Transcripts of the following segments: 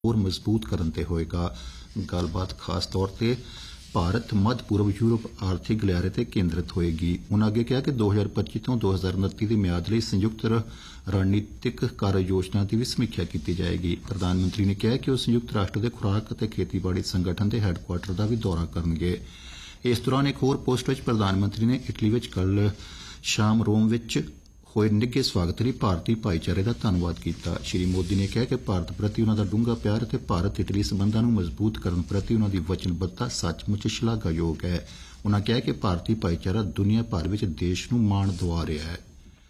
ਹੋਰ ਮਜ਼ਬੂਤ ਕਰਨ ਤੇ ਹੋਏਗਾ। ਗੱਲਬਾਤ ਖਾਸ ਤੌਰ ਤੇ ਭਾਰਤ ਮੱਧ ਪੂਰਬ ਯੂਰਪ ਆਰਥਿਕ ਗਲਿਆਰੇ ਤੇ ਕੇਂਦਰਿਤ ਹੋਏਗੀ। ਉਨ੍ਹਾਂ ਅੱਗੇ ਕਿਹਾ ਕਿ 2025 ਤੋਂ 2029 ਦੀ ਮਿਆਦ ਲਈ ਸੰਯੁਕਤ ਰਣਨੀਤਿਕ ਕਾਰਜ ਯੋਜਨਾ ਦੀ ਵੀ ਸਮੀਖਿਆ ਕੀਤੀ ਜਾਏਗੀ। ਪ੍ਰਧਾਨ ਮੰਤਰੀ ਨੇ ਕਿਹਾ ਕਿ ਉਹ ਸੰਯੁਕਤ ਰਾਸ਼ਟਰ ਦੇ ਖੁਰਾਕ ਅਤੇ ਖੇਤੀਬਾੜੀ ਸੰਗਠਨ ਦੇ ਹੈੱਡਕੁਆਟਰ ਦਾ ਵੀ ਦੌਰਾ ਕਰਨਗੇ। ਇਸ ਦੌਰਾਨ ਇੱਕ ਹੋਰ ਪੋਸਟ ਵਿੱਚ ਪ੍ਰਧਾਨ ਮੰਤਰੀ ਨੇ ਇਟਲੀ ਵਿੱਚ ਕੱਲ੍ਹ ਸ਼ਾਮ ਰੋਮ ਵਿੱਚ ਹੋਏ ਨਿੱਘੇ ਸਵਾਗਤ ਲਈ ਭਾਰਤੀ ਭਾਈਚਾਰੇ ਦਾ ਧੰਨਵਾਦ ਕੀਤਾ। ਸ਼੍ਰੀ ਮੋਦੀ ਨੇ ਕਿਹਾ ਕਿ ਭਾਰਤ ਪ੍ਰਤੀ ਉਨ੍ਹਾਂ ਦਾ ਡੂੰਘਾ ਪਿਆਰ ਅਤੇ ਭਾਰਤ ਇਟਲੀ ਸਬੰਧਾਂ ਨੂੰ ਮਜ਼ਬੂਤ ਕਰਨ ਪ੍ਰਤੀ ਉਨ੍ਹਾਂ ਦੀ ਵਚਨਬੱਧਤਾ ਸੱਚਮੁੱਚ ਸ਼ਲਾਘਾਯੋਗ ਹੈ। ਉਨ੍ਹਾਂ ਕਿਹਾ ਕਿ ਭਾਰਤੀ ਭਾਈਚਾਰਾ ਦੁਨੀਆ ਭਰ ਵਿੱਚ ਦੇਸ਼ ਨੂੰ ਮਾਣ ਦਿਵਾ ਰਿਹਾ ਹੈ।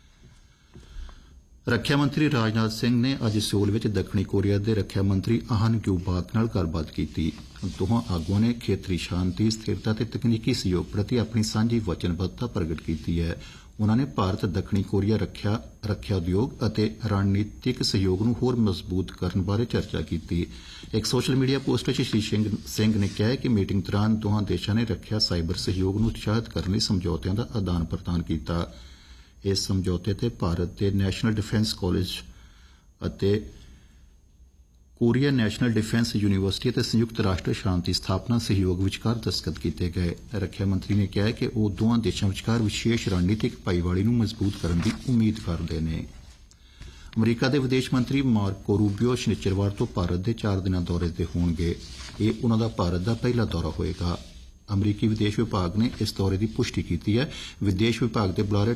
ਰੱਖਿਆ ਮੰਤਰੀ ਰਾਜਨਾਥ ਸਿੰਘ ਨੇ ਅੱਜ ਸਿਓਲ ਵਿੱਚ ਦੱਖਣੀ ਕੋਰੀਆ ਦੇ ਰੱਖਿਆ ਮੰਤਰੀ ਆਹਨ ਗਿਊਬਾਕ ਨਾਲ ਗੱਲਬਾਤ ਕੀਤੀ। ਦੋਹਾਂ ਆਗੂਆਂ ਨੇ ਖੇਤਰੀ ਸ਼ਾਂਤੀ, ਸਥਿਰਤਾ ਅਤੇ ਤਕਨੀਕੀ ਸਹਿਯੋਗ ਪ੍ਰਤੀ ਆਪਣੀ ਸਾਂਝੀ ਵਚਨਬੱਧਤਾ ਪ੍ਰਗਟ ਕੀਤੀ ਹੈ। ਉਨ੍ਹਾਂ ਨੇ ਭਾਰਤ ਦੱਖਣੀ ਕੋਰੀਆ ਰੱਖਿਆ ਉਦਯੋਗ ਅਤੇ ਰਣਨੀਤਿਕ ਸਹਿਯੋਗ ਨੂੰ ਹੋਰ ਮਜ਼ਬੂਤ ਕਰਨ ਬਾਰੇ ਚਰਚਾ ਕੀਤੀ। ਇੱਕ ਸੋਸ਼ਲ ਮੀਡੀਆ ਪੋਸਟ ਵਿੱਚ ਸ਼੍ਰੀ ਸਿੰਘ ਨੇ ਕਿਹਾ ਕਿ ਮੀਟਿੰਗ ਦੌਰਾਨ ਦੋਹਾਂ ਦੇਸ਼ਾਂ ਨੇ ਰੱਖਿਆ ਸਾਈਬਰ ਸਹਿਯੋਗ ਨੂੰ ਉਤਸ਼ਾਹਿਤ ਕਰਨ ਲਈ ਸਮਝੌਤਿਆਂ ਦਾ ਆਦਾਨ ਪ੍ਰਦਾਨ ਕੀਤਾ। ਇਸ ਸਮਝੌਤੇ ਤੇ ਭਾਰਤ ਦੇ ਨੈਸ਼ਨਲ ਡਿਫੈਂਸ ਕਾਲਜ ਅਤੇ ਕੋਰੀਆ ਨੈਸ਼ਨਲ ਡਿਫੈਂਸ ਯੂਨੀਵਰਸਿਟੀ ਅਤੇ ਸੰਯੁਕਤ ਰਾਸ਼ਟਰ ਸ਼ਾਂਤੀ ਸਥਾਪਨਾ ਸਹਿਯੋਗ ਵਿਚਕਾਰ ਦਸਤਖਤ ਕੀਤੇ ਗਏ। ਰੱਖਿਆ ਮੰਤਰੀ ਨੇ ਕਿਹਾ ਕਿ ਉਹ ਦੋਵਾਂ ਦੇਸ਼ਾਂ ਵਿਚਕਾਰ ਵਿਸ਼ੇਸ਼ ਰਣਨੀਤਿਕ ਭਾਈਵਾਲੀ ਨੂੰ ਮਜ਼ਬੂਤ ਕਰਨ ਦੀ ਉਮੀਦ ਕਰਦੇ ਨੇ। ਅਮਰੀਕਾ ਦੇ ਵਿਦੇਸ਼ ਮੰਤਰੀ ਮਾਰਕੋ ਰੂਬੀਓ ਸ਼ਨਿਚਰਵਾਰ ਤੋਂ ਭਾਰਤ ਦੇ 4 ਦਿਨਾਂ ਦੌਰੇ ਤੇ ਹੋਣਗੇ। ਇਹ ਉਨ੍ਹਾਂ ਦਾ ਭਾਰਤ ਦਾ ਪਹਿਲਾ ਦੌਰਾ ਹੋਏਗਾ। ਅਮਰੀਕੀ ਵਿਦੇਸ਼ ਵਿਭਾਗ ਨੇ ਇਸ ਦੌਰੇ ਦੀ ਪੁਸ਼ਟੀ ਕੀਤੀ ਹੈ। ਵਿਦੇਸ਼ ਵਿਭਾਗ ਦੇ ਬੁਲਾਰੇ